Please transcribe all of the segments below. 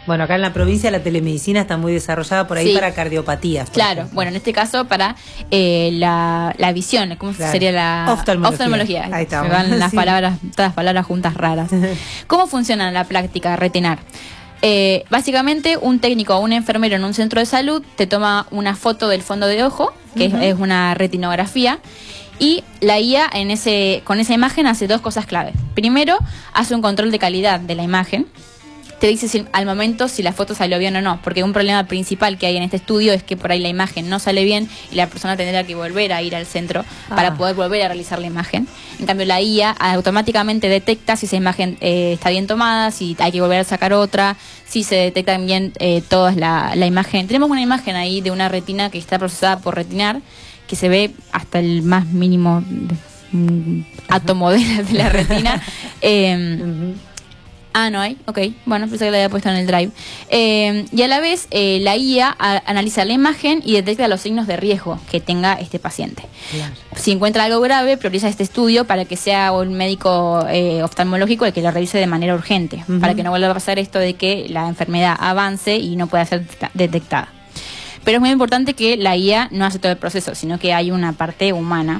Bueno, acá en la provincia la telemedicina está muy desarrollada por ahí para cardiopatías. Claro, bueno, en este caso para la visión, ¿cómo sería la oftalmología? Ahí está. Me van las palabras, todas las palabras juntas raras. ¿Cómo funciona la práctica de retinar? Básicamente un técnico o un enfermero en un centro de salud te toma una foto del fondo de ojo, que es una retinografía, y la IA con esa imagen hace dos cosas claves. Primero, hace un control de calidad de la imagen. Te dice al momento si la foto salió bien o no, porque un problema principal que hay en este estudio es que por ahí la imagen no sale bien y la persona tendrá que volver a ir al centro para poder volver a realizar la imagen. En cambio la IA automáticamente detecta si esa imagen está bien tomada, si hay que volver a sacar otra, si se detectan bien toda la imagen. Tenemos una imagen ahí de una retina que está procesada por retinar, que se ve hasta el más mínimo átomo de la retina. No hay, ok, bueno, pensé que la había puesto en el drive. Y a la vez, la IA analiza la imagen y detecta los signos de riesgo que tenga este paciente. Claro. Si encuentra algo grave, prioriza este estudio para que sea un médico oftalmológico el que lo revise de manera urgente, para que no vuelva a pasar esto de que la enfermedad avance y no pueda ser detectada. Pero es muy importante que la IA no hace todo el proceso, sino que hay una parte humana.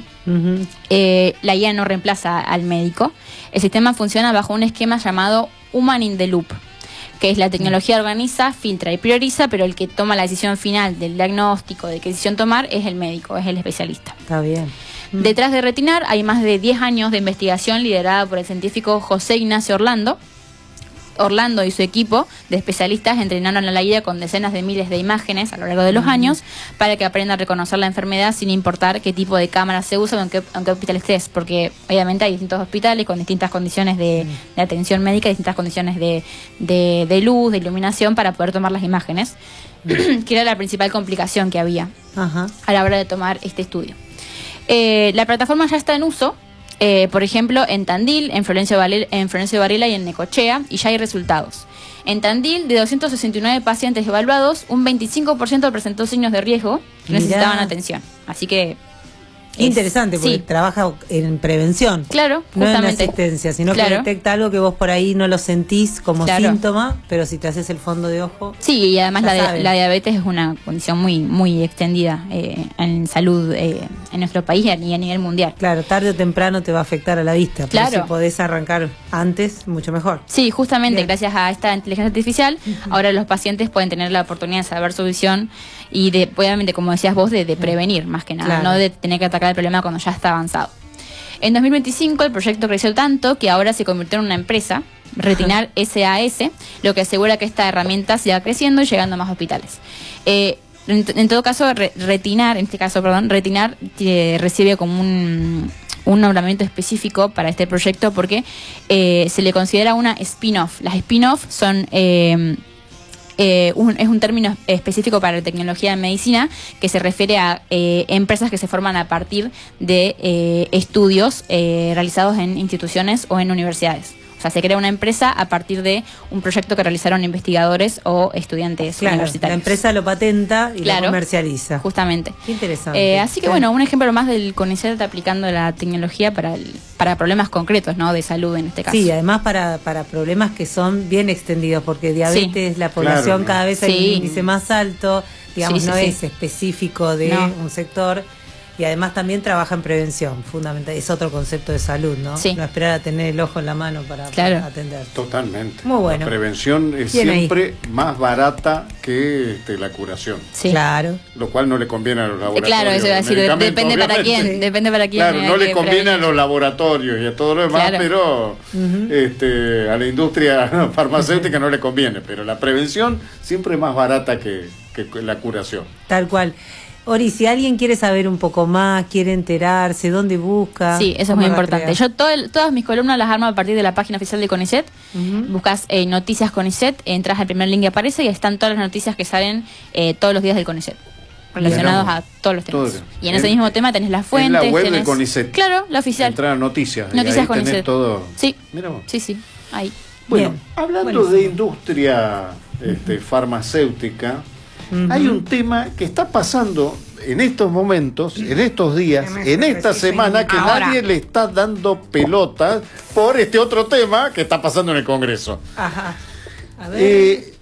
La IA no reemplaza al médico. El sistema funciona bajo un esquema llamado Human in the Loop, que es la tecnología organiza, filtra y prioriza, pero el que toma la decisión final del diagnóstico, de qué decisión tomar, es el médico, es el especialista. Está bien. Detrás de Retinar hay más de 10 años de investigación liderada por el científico José Ignacio Orlando. Orlando y su equipo de especialistas entrenaron a la IA con decenas de miles de imágenes a lo largo de los años para que aprenda a reconocer la enfermedad sin importar qué tipo de cámara se usa o en qué hospital estés, porque obviamente hay distintos hospitales con distintas condiciones de atención médica, distintas condiciones de luz, de iluminación para poder tomar las imágenes, que era la principal complicación que había a la hora de tomar este estudio. La plataforma ya está en uso. Por ejemplo, en Tandil, en Florencio Varela y en Necochea, y ya hay resultados. En Tandil, de 269 pacientes evaluados, un 25% presentó signos de riesgo que necesitaban atención. Así que interesante, porque trabaja en prevención. Claro, no justamente. en asistencia, sino que detecta algo que vos por ahí no lo sentís como síntoma, pero si te haces el fondo de ojo. Sí, y además la diabetes es una condición muy extendida en salud en nuestro país y a nivel mundial. Claro, tarde o temprano te va a afectar a la vista. Claro. Pero si podés arrancar antes, mucho mejor. Sí, justamente. Bien. Gracias a esta inteligencia artificial, ahora los pacientes pueden tener la oportunidad de saber su visión y obviamente, como decías vos, de prevenir más que nada, no de tener que atacar el problema cuando ya está avanzado. En 2025 el proyecto creció tanto que ahora se convirtió en una empresa, Retinar SAS, lo que asegura que esta herramienta siga creciendo y llegando a más hospitales. En todo caso, Retinar recibe como un nombramiento específico para este proyecto porque se le considera una spin-off. Las spin-off son es un término específico para la tecnología en medicina que se refiere a empresas que se forman a partir de estudios realizados en instituciones o en universidades. O sea, se crea una empresa a partir de un proyecto que realizaron investigadores o estudiantes universitarios. La empresa lo patenta y lo comercializa. Justamente. Qué interesante. Así que bueno, un ejemplo más del CONICET aplicando la tecnología para problemas concretos, ¿no? De salud en este caso. Sí, además para problemas que son bien extendidos, porque diabetes, la población cada vez hay un índice más alto, digamos, no es específico de un sector. Y además también trabaja en prevención, fundamental. Es otro concepto de salud, ¿no? No esperar a tener el ojo en la mano para atender. Totalmente. Muy bueno. La prevención es siempre más barata que la curación. Sí. Claro. Lo cual no le conviene a los laboratorios. Claro, eso iba a decir, depende para quién. Depende para quién. Claro, no le conviene a los laboratorios y a todo lo demás, pero a la industria farmacéutica no le conviene. Pero la prevención siempre es más barata que la curación. Tal cual. Ori, si alguien quiere saber un poco más, quiere enterarse, ¿dónde busca? Sí, eso es muy importante. Yo todas mis columnas las armo a partir de la página oficial de CONICET. Buscas Noticias CONICET, entras al primer link que aparece y están todas las noticias que salen todos los días del CONICET, relacionados a todos los temas. Y en ese mismo tema tenés las fuentes. En la web de CONICET. Claro, la oficial. Entrar a Noticias. Noticias CONICET. Todo. Sí. Mira vos. Sí, ahí. Bueno, hablando de industria farmacéutica, hay un tema que está pasando en estos momentos, en estos días, en esta semana, que nadie le está dando pelota por este otro tema que está pasando en el Congreso. Ajá. A ver.